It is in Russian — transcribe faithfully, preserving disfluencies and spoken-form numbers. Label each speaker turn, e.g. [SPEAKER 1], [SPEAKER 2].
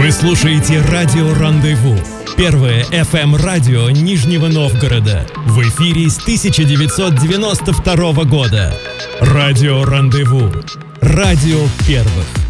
[SPEAKER 1] Вы слушаете радио «Рандеву», первое эф эм-радио Нижнего Новгорода. В эфире с тысяча девятьсот девяносто второго года. Радио «Рандеву». Радио первых.